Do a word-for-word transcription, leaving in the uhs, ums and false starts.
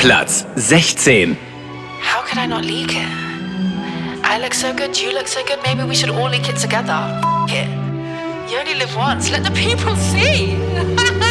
Platz sechzehn. How could I not leak it? I look so good, you look so good, maybe we should all leak it together. F it. You only live once, let the people see.